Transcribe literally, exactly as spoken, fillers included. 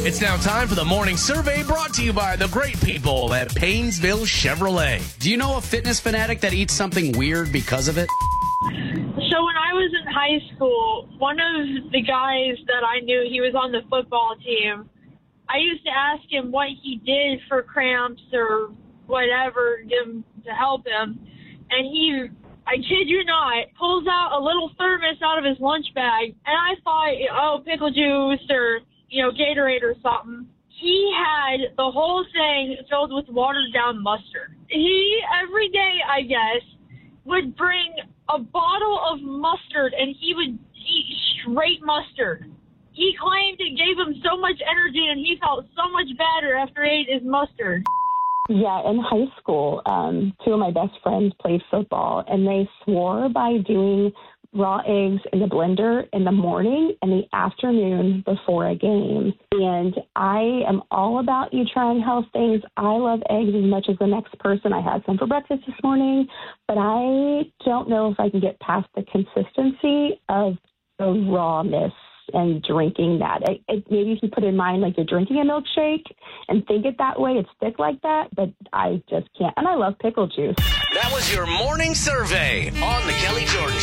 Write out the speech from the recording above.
It's now time for the morning survey brought to you by the great people at Paynesville Chevrolet. Do you know a fitness fanatic that eats something weird because of it? So when I was in high school, one of the guys that I knew, he was on the football team. I used to ask him what he did for cramps or whatever to, to help him. And he, I kid you not, pulls out a little thermos out of his lunch bag. And I thought, oh, pickle juice or, you know, Gatorade or something. He had the whole thing filled with watered down mustard. He, every day, I guess, would bring a bottle of mustard and he would eat straight mustard. He claimed it gave him so much energy and he felt so much better after he ate his mustard. Yeah, in high school, um, two of my best friends played football, and they swore by doing raw eggs in the blender in the morning and the afternoon before a game. And I am all about you trying health things. I love eggs as much as the next person. I had some for breakfast this morning, but I don't know if I can get past the consistency of the rawness and drinking that. It, it, maybe if you put in mind like you're drinking a milkshake and think it that way, it's thick like that, but I just can't. And I love pickle juice. That was your morning survey on the Kelly Jordan